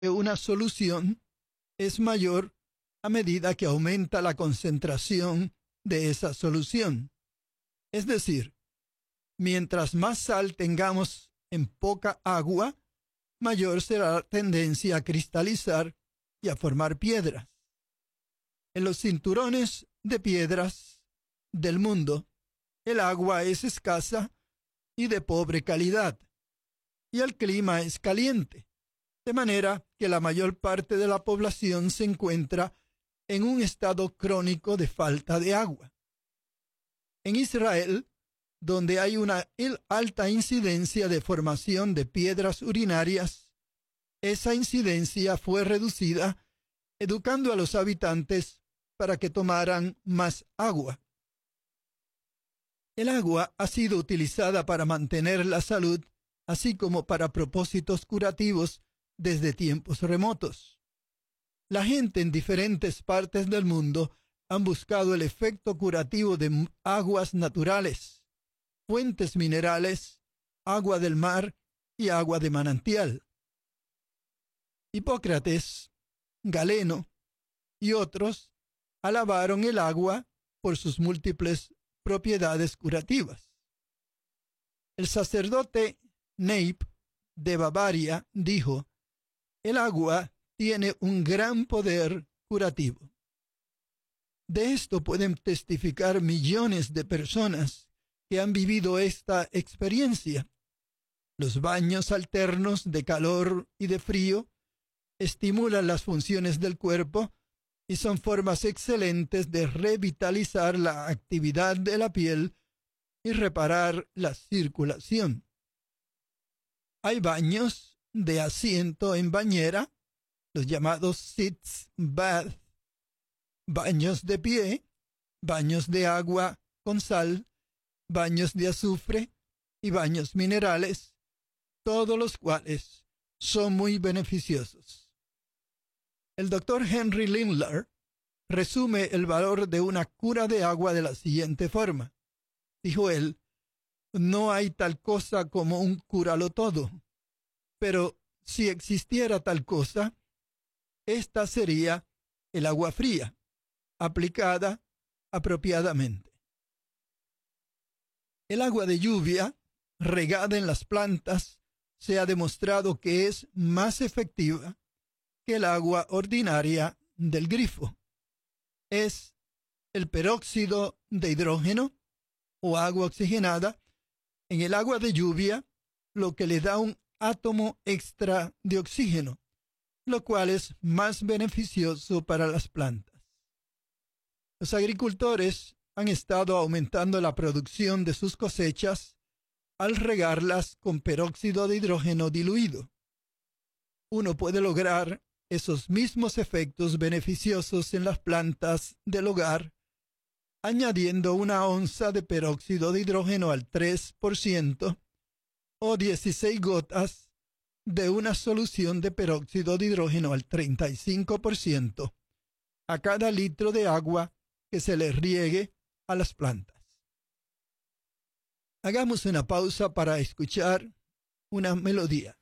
que una solución es mayor a medida que aumenta la concentración de esa solución. Es decir, mientras más sal tengamos en poca agua, mayor será la tendencia a cristalizar y a formar piedras. En los cinturones de piedras del mundo, el agua es escasa y de pobre calidad, y el clima es caliente, de manera que la mayor parte de la población se encuentra en un estado crónico de falta de agua. En Israel, donde hay una alta incidencia de formación de piedras urinarias, esa incidencia fue reducida educando a los habitantes para que tomaran más agua. El agua ha sido utilizada para mantener la salud, así como para propósitos curativos desde tiempos remotos. La gente en diferentes partes del mundo han buscado el efecto curativo de aguas naturales, fuentes minerales, agua del mar y agua de manantial. Hipócrates, Galeno y otros alabaron el agua por sus múltiples propiedades curativas. El sacerdote Neip de Bavaria dijo: el agua tiene un gran poder curativo. De esto pueden testificar millones de personas que han vivido esta experiencia. Los baños alternos de calor y de frío estimulan las funciones del cuerpo y son formas excelentes de revitalizar la actividad de la piel y reparar la circulación. Hay baños de asiento en bañera, los llamados sitz bath, baños de pie, baños de agua con sal, baños de azufre y baños minerales, todos los cuales son muy beneficiosos. El doctor Henry Lindlar resume el valor de una cura de agua de la siguiente forma. Dijo él: no hay tal cosa como un cúralo todo, pero si existiera tal cosa, esta sería el agua fría, aplicada apropiadamente. El agua de lluvia, regada en las plantas, se ha demostrado que es más efectiva que el agua ordinaria del grifo. Es el peróxido de hidrógeno o agua oxigenada en el agua de lluvia lo que le da un átomo extra de oxígeno, lo cual es más beneficioso para las plantas. Los agricultores han estado aumentando la producción de sus cosechas al regarlas con peróxido de hidrógeno diluido. Uno puede lograr esos mismos efectos beneficiosos en las plantas del hogar añadiendo una onza de peróxido de hidrógeno al 3% o 16 gotas de una solución de peróxido de hidrógeno al 35% a cada litro de agua que se le riegue a las plantas. Hagamos una pausa para escuchar una melodía.